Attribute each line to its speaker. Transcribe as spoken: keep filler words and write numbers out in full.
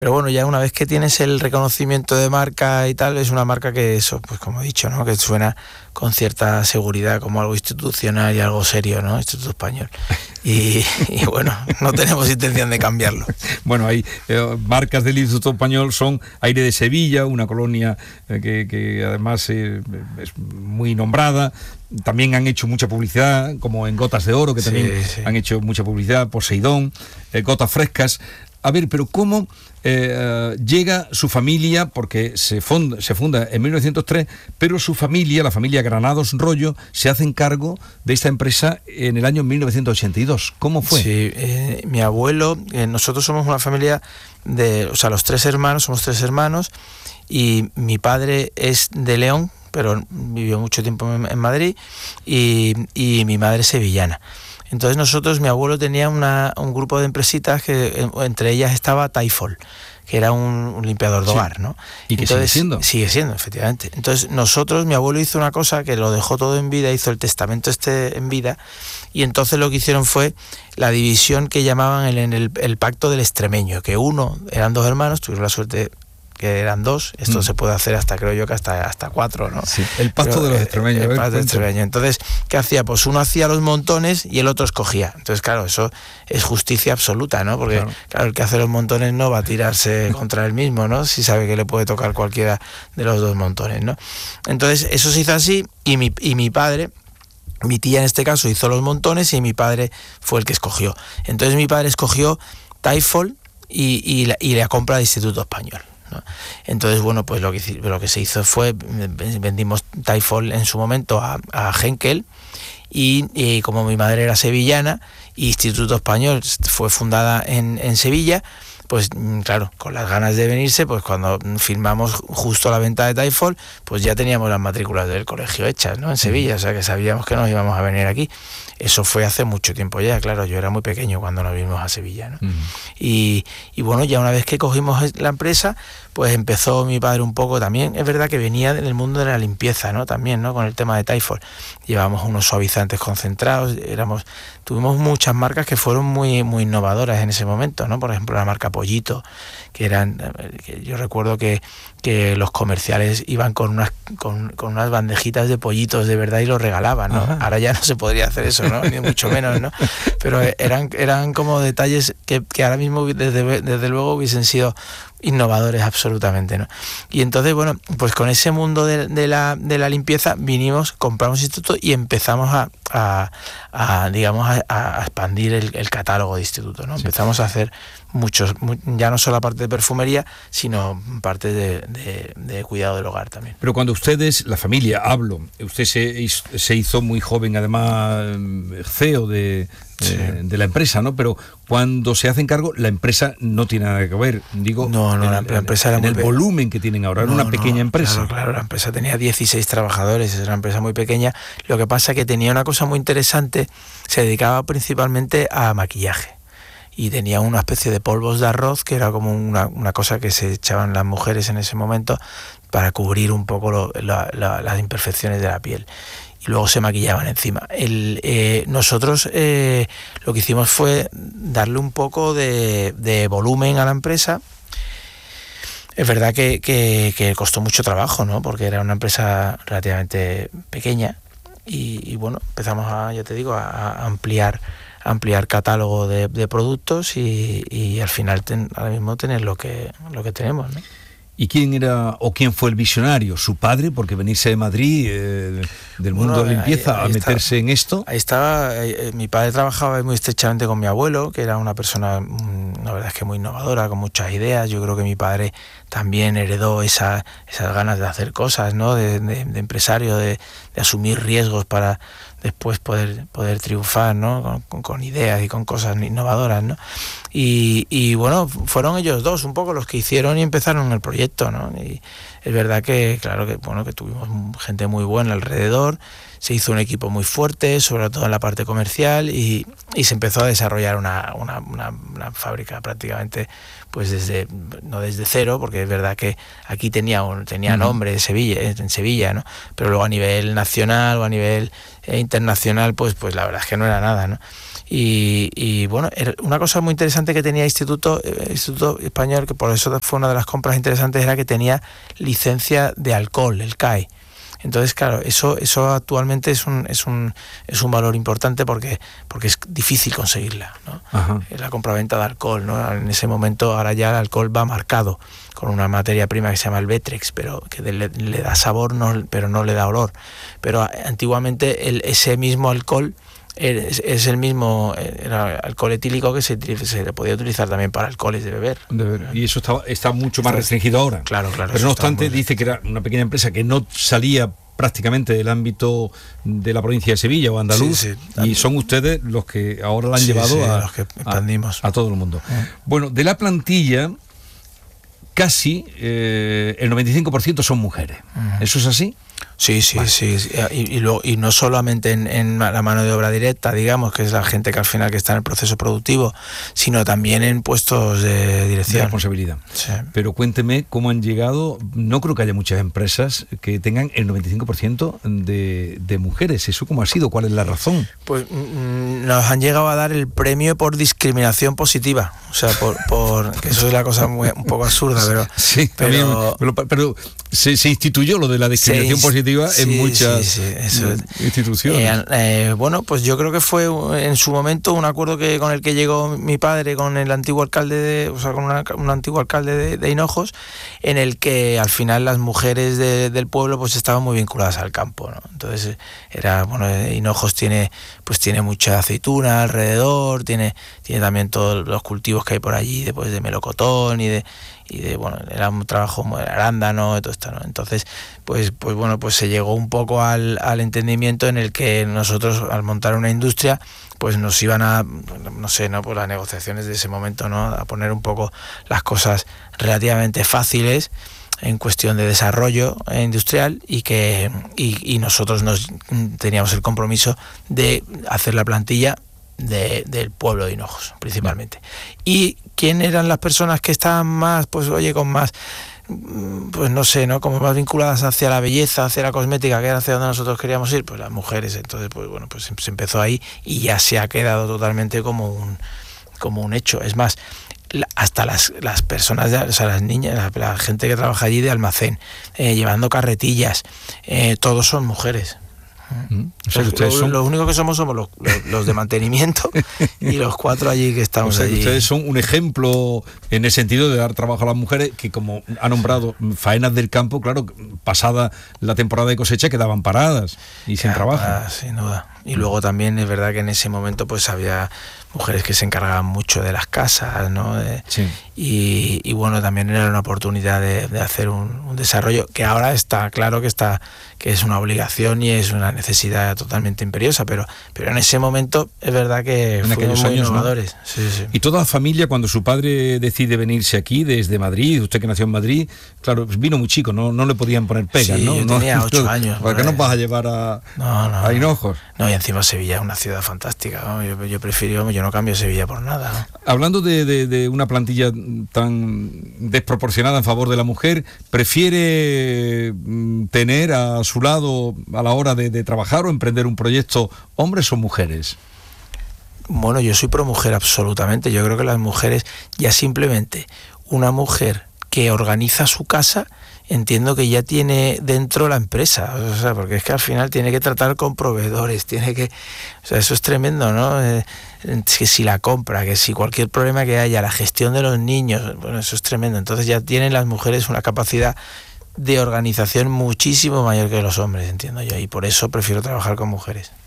Speaker 1: Pero bueno, ya una vez que tienes el reconocimiento de marca y tal, es una marca que eso, pues como he dicho, ¿no? Que suena con cierta seguridad como algo institucional y algo serio, ¿no? Instituto Español. Y, y bueno, no tenemos intención de cambiarlo.
Speaker 2: Bueno, hay eh, marcas del Instituto Español, son Aire de Sevilla, una colonia eh, que, que además eh, es muy nombrada. También han hecho mucha publicidad, como en Gotas de Oro, que también sí, sí. han hecho mucha publicidad, Poseidón, eh, Gotas Frescas. A ver, pero ¿cómo eh, llega su familia? Porque se funda, se funda en mil novecientos tres, pero su familia, la familia Granados Rollo, se hacen cargo de esta empresa en el año mil novecientos ochenta y dos. ¿Cómo fue?
Speaker 1: Sí, eh, mi abuelo, eh, nosotros somos una familia de, o sea, los tres hermanos, somos tres hermanos, y mi padre es de León, pero vivió mucho tiempo en, en Madrid, y, y mi madre es sevillana. Entonces nosotros, mi abuelo tenía una, un grupo de empresitas que entre ellas estaba Taifol, que era un, un limpiador de hogar, ¿no?
Speaker 2: ¿Y que
Speaker 1: Entonces,
Speaker 2: sigue siendo?
Speaker 1: Sigue siendo, efectivamente. Entonces nosotros, mi abuelo hizo una cosa que lo dejó todo en vida, hizo el testamento este en vida, y entonces lo que hicieron fue la división que llamaban el, el, el pacto del extremeño, que uno, eran dos hermanos, tuvieron la suerte que eran dos, esto mm. se puede hacer hasta, creo yo, que hasta, hasta cuatro, ¿no?
Speaker 2: Sí, el pacto Pero, de los extremeños.
Speaker 1: El, el pacto de extremeños. Entonces, ¿qué hacía? Pues uno hacía los montones y el otro escogía. Entonces, claro, eso es justicia absoluta, ¿no? Porque, claro, claro el que hace los montones no va a tirarse contra él mismo, ¿no? Si sabe que le puede tocar cualquiera de los dos montones, ¿no? Entonces, eso se hizo así, y mi, y mi padre... Mi tía en este caso hizo los montones y mi padre fue el que escogió. Entonces mi padre escogió Taifol y, y, la, y la compra del Instituto Español, ¿no? Entonces, bueno, pues lo que, lo que se hizo fue, vendimos Taifol en su momento a, a Henkel, y, y como mi madre era sevillana, y Instituto Español fue fundada en, en Sevilla, pues claro, con las ganas de venirse, pues cuando firmamos justo la venta de Taifol, pues ya teníamos las matrículas del colegio hechas, ¿no? En Sevilla, o sea que sabíamos que nos íbamos a venir aquí. Eso fue hace mucho tiempo ya, claro, yo era muy pequeño cuando nos vinimos a Sevilla, ¿no? Uh-huh. Y, y bueno, ya una vez que cogimos la empresa, pues empezó mi padre un poco también, es verdad que venía del mundo de la limpieza, ¿no? También, ¿no? Con el tema de Taifol. Llevábamos unos suavizantes concentrados, éramos, tuvimos muchas marcas que fueron muy, muy innovadoras en ese momento, ¿no? Por ejemplo, la marca Pollito, que eran, que yo recuerdo que, que los comerciales iban con unas, con, con unas bandejitas de pollitos de verdad y los regalaban, ¿no? Ajá. Ahora ya no se podría hacer eso, ¿no? Ni mucho menos, ¿no? Pero eran, eran como detalles que, que ahora mismo desde, desde luego hubiesen sido innovadores absolutamente, ¿no? Y entonces, bueno, pues con ese mundo de, de, la, de la limpieza vinimos, compramos instituto y empezamos a, a, a digamos, a, a expandir el, el catálogo de instituto, ¿no? Sí. Empezamos a hacer muchos, muy, ya no solo la parte de perfumería, sino parte de, de, de cuidado del hogar también.
Speaker 2: Pero cuando ustedes, la familia, hablo, usted se, se hizo muy joven, además C E O de... Sí. de la empresa, ¿no? Pero cuando se hacen cargo, la empresa no tiene nada que ver, digo,
Speaker 1: no, no,
Speaker 2: en,
Speaker 1: la, la empresa era
Speaker 2: en el pe- volumen que tienen ahora, no, era una pequeña no, empresa.
Speaker 1: Claro, claro, la empresa tenía dieciséis trabajadores, era una empresa muy pequeña. Lo que pasa es que tenía una cosa muy interesante, se dedicaba principalmente a maquillaje. Y tenía una especie de polvos de arroz, que era como una, una cosa que se echaban las mujeres en ese momento para cubrir un poco lo, la, la, las imperfecciones de la piel. Y luego se maquillaban encima. El, eh, nosotros eh, lo que hicimos fue darle un poco de, de volumen a la empresa. Es verdad que, que, que costó mucho trabajo, ¿no? Porque era una empresa relativamente pequeña y, y bueno, empezamos a, ya te digo, a, a ampliar ampliar catálogo de, de productos y, y al final ten, ahora mismo tener lo que lo que tenemos, ¿no?
Speaker 2: ¿Y quién era o quién fue el visionario? ¿Su padre? Porque venirse de Madrid, eh, del mundo bueno, de la limpieza, ahí, ahí a meterse
Speaker 1: está,
Speaker 2: en esto.
Speaker 1: Ahí estaba, eh, mi padre trabajaba muy estrechamente con mi abuelo, que era una persona, la verdad es que muy innovadora, con muchas ideas. Yo creo que mi padre también heredó esa, esas ganas de hacer cosas, ¿no? De, de, de empresario, de, de asumir riesgos para después poder poder triunfar, ¿no? Con, con, con ideas y con cosas innovadoras, ¿no? Y, y bueno, fueron ellos dos un poco los que hicieron y empezaron el proyecto, ¿no? Y es verdad que, claro, que bueno, que tuvimos gente muy buena alrededor, se hizo un equipo muy fuerte, sobre todo en la parte comercial, y, y se empezó a desarrollar una, una, una, una fábrica prácticamente, pues desde, no desde cero, porque es verdad que aquí tenía, un, tenía nombre en Sevilla, en Sevilla, ¿no? Pero luego a nivel nacional o a nivel eh, internacional, pues, pues la verdad es que no era nada, ¿no? Y, y bueno, una cosa muy interesante que tenía el Instituto, el Instituto Español, que por eso fue una de las compras interesantes, era que tenía licencia de alcohol, el C A E. Entonces, claro, eso eso actualmente es un es un es un valor importante porque porque es difícil conseguirla, ¿no? Ajá. La compraventa de alcohol, ¿no? En ese momento ahora ya el alcohol va marcado con una materia prima que se llama el Vetrex, pero que le, le da sabor, no, pero no le da olor. Pero antiguamente el, ese mismo alcohol Es, es el mismo era alcohol etílico que se, se podía utilizar también para alcoholes de beber.
Speaker 2: De beber. Y eso está, está mucho más restringido ahora.
Speaker 1: Claro, claro.
Speaker 2: Pero no obstante, dice que era una pequeña empresa que no salía prácticamente del ámbito de la provincia de Sevilla o andaluz, sí, sí, y son ustedes los que ahora la han sí, llevado
Speaker 1: sí,
Speaker 2: a,
Speaker 1: los que expandimos.
Speaker 2: A, a todo el mundo. Eh. Bueno, de la plantilla, casi eh, el noventa y cinco por ciento son mujeres. Uh-huh. ¿Eso es así?
Speaker 1: Sí, sí, vale. sí, sí. Y, y, lo, y no solamente en, en la mano de obra directa, digamos, que es la gente que al final que está en el proceso productivo, sino también en puestos de dirección.
Speaker 2: De responsabilidad. Sí. Pero cuénteme cómo han llegado, no creo que haya muchas empresas que tengan el noventa y cinco por ciento de, de mujeres. ¿Eso cómo ha sido? ¿Cuál es la razón?
Speaker 1: Pues mm, nos han llegado a dar el premio por discriminación positiva. O sea, por, por que eso es la cosa muy, un poco absurda, pero...
Speaker 2: Sí, pero, pero, pero se, se instituyó lo de la discriminación se, positiva en sí, muchas sí, sí, eso, instituciones.
Speaker 1: Eh, eh, bueno, pues yo creo que fue en su momento un acuerdo que con el que llegó mi padre con el antiguo alcalde, de, o sea, con una, un antiguo alcalde de, de Hinojos, en el que al final las mujeres de, del pueblo pues estaban muy vinculadas al campo, ¿no? Entonces era, bueno, Hinojos tiene pues tiene mucha aceituna alrededor, tiene tiene también todos los cultivos que hay por allí, después de melocotón y de y de bueno, era un trabajo de arándano y todo esto, ¿no? Entonces, pues pues bueno, pues se llegó un poco al, al entendimiento en el que nosotros al montar una industria, pues nos iban a, no sé, no por las negociaciones de ese momento, ¿no? A poner un poco las cosas relativamente fáciles en cuestión de desarrollo industrial y que y, y nosotros nos teníamos el compromiso de hacer la plantilla De, del pueblo de Hinojos, principalmente. ¿Y quién eran las personas que estaban más, pues oye, con más, pues no sé, ¿no? Como más vinculadas hacia la belleza, hacia la cosmética, que era hacia donde nosotros queríamos ir? Pues las mujeres. Entonces, pues bueno, pues se empezó ahí y ya se ha quedado totalmente como un, como un hecho. Es más, hasta las, las personas, de, o sea, las niñas, la, la gente que trabaja allí de almacén, eh, llevando carretillas, eh, todos son mujeres.
Speaker 2: Mm. O sea, ustedes
Speaker 1: lo,
Speaker 2: son...
Speaker 1: Los únicos que somos somos los, los, los de mantenimiento y los cuatro allí que estamos.
Speaker 2: O sea,
Speaker 1: allí.
Speaker 2: Ustedes son un ejemplo en el sentido de dar trabajo a las mujeres que, como ha nombrado, faenas del campo, claro, pasada la temporada de cosecha quedaban paradas y sin trabajo.
Speaker 1: Ah, sin duda. Y luego también es verdad que en ese momento pues había mujeres que se encargaban mucho de las casas, ¿no? De,
Speaker 2: sí.
Speaker 1: y, y bueno, también era una oportunidad de, de hacer un, un desarrollo que ahora está claro que está que es una obligación y es una necesidad totalmente imperiosa, pero pero en ese momento es verdad que
Speaker 2: en aquellos
Speaker 1: muy
Speaker 2: años,
Speaker 1: innovadores.
Speaker 2: ¿no?
Speaker 1: Sí, sí.
Speaker 2: Y toda la familia, cuando su padre decide venirse aquí desde Madrid, usted que nació en Madrid, claro, vino muy chico, no, no le podían poner pegas,
Speaker 1: sí,
Speaker 2: ¿no?
Speaker 1: Yo
Speaker 2: no,
Speaker 1: tenía ocho años.
Speaker 2: ¿Por qué nos vas a llevar a,
Speaker 1: no, no,
Speaker 2: a Hinojos?
Speaker 1: No, y encima Sevilla es una ciudad fantástica, ¿no? Yo, yo prefiero, yo no cambio Sevilla por nada, ¿no?
Speaker 2: Hablando de, de, de una plantilla tan desproporcionada en favor de la mujer, ¿prefiere tener a su lado a la hora de, de trabajar o emprender un proyecto hombres o mujeres?
Speaker 1: Bueno, yo soy pro mujer absolutamente. Yo creo que las mujeres, ya simplemente una mujer que organiza su casa, entiendo que ya tiene dentro la empresa, o sea, porque es que al final tiene que tratar con proveedores, tiene que, o sea, eso es tremendo, ¿no? Eh, que si la compra, que si cualquier problema que haya, la gestión de los niños, bueno, eso es tremendo. Entonces ya tienen las mujeres una capacidad de organización muchísimo mayor que los hombres, entiendo yo, y por eso prefiero trabajar con mujeres.